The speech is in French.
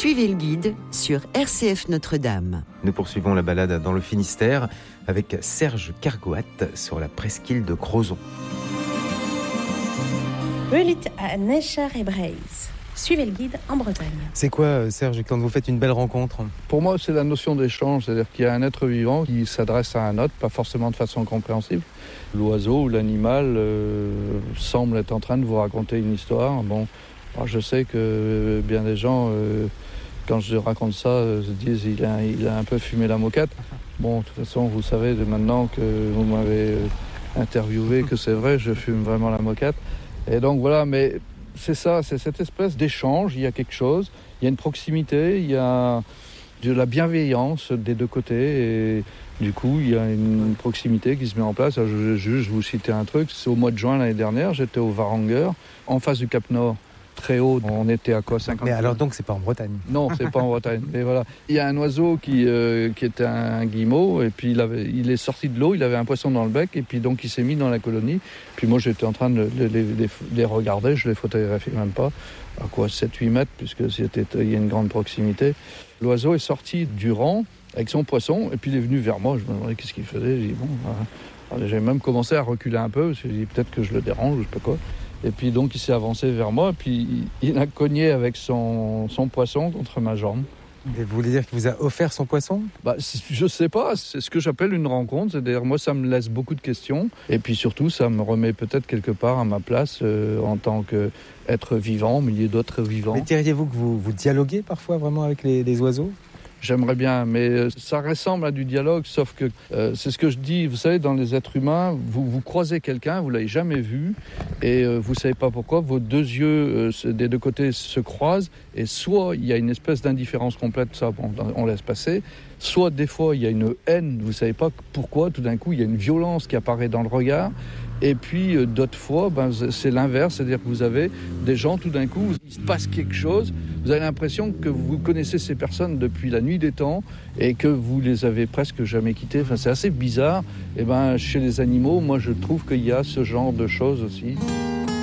Suivez le guide sur RCF Notre-Dame. Nous poursuivons la balade dans le Finistère avec Serge Cargoat sur la presqu'île de Crozon. Suivez le guide en Bretagne. C'est quoi, Serge, quand vous faites une belle rencontre ? Pour moi, c'est la notion d'échange, c'est-à-dire qu'il y a un être vivant qui s'adresse à un autre, pas forcément de façon compréhensible. L'oiseau ou l'animal semble être en train de vous raconter une histoire. Bon, alors je sais que bien des gens, quand je raconte ça, se disent il a un peu fumé la moquette. Bon, de toute façon, vous savez maintenant que vous m'avez interviewé que c'est vrai, je fume vraiment la moquette. Et donc voilà, mais c'est ça, c'est cette espèce d'échange, il y a quelque chose, il y a une proximité, il y a de la bienveillance des deux côtés et du coup il y a une proximité qui se met en place. Alors, je vais juste vous citer un truc, c'est au mois de juin l'année dernière, j'étais au Varanguer, en face du Cap Nord, très haut, on était à quoi 50 Mais alors donc c'est pas en Bretagne ? Non, c'est pas en Bretagne, mais voilà. Il y a un oiseau qui était un guillemot et puis il est sorti de l'eau, il avait un poisson dans le bec et puis donc il s'est mis dans la colonie. Puis moi j'étais en train de les regarder, je les photographiais même pas, à quoi 7-8 mètres puisque il y a une grande proximité. L'oiseau est sorti du rang avec son poisson et puis il est venu vers moi, je me demandais qu'est-ce qu'il faisait, j'ai dit bon, voilà. J'ai même commencé à reculer un peu, parce que j'ai dit peut-être que je le dérange, je sais pas quoi. Et puis donc il s'est avancé vers moi, puis il a cogné avec son poisson contre ma jambe. Et vous voulez dire qu'il vous a offert son poisson ? Je sais pas, c'est ce que j'appelle une rencontre. C'est-à-dire moi ça me laisse beaucoup de questions. Et puis surtout ça me remet peut-être quelque part à ma place en tant qu'être vivant, au milieu d'autres vivants. Mais diriez-vous que vous dialoguez parfois vraiment avec les oiseaux ? J'aimerais bien, mais ça ressemble à du dialogue, sauf que c'est ce que je dis, vous savez, dans les êtres humains, vous croisez quelqu'un, vous ne l'avez jamais vu, et vous ne savez pas pourquoi, vos deux yeux des deux côtés se croisent, et soit il y a une espèce d'indifférence complète, ça on laisse passer, soit des fois il y a une haine, vous ne savez pas pourquoi, tout d'un coup il y a une violence qui apparaît dans le regard, et puis d'autres fois, c'est l'inverse, c'est-à-dire que vous avez des gens, tout d'un coup, il se passe quelque chose, vous avez l'impression que vous connaissez ces personnes depuis la nuit des temps et que vous les avez presque jamais quittées. Enfin, c'est assez bizarre. Et chez les animaux, moi je trouve qu'il y a ce genre de choses aussi.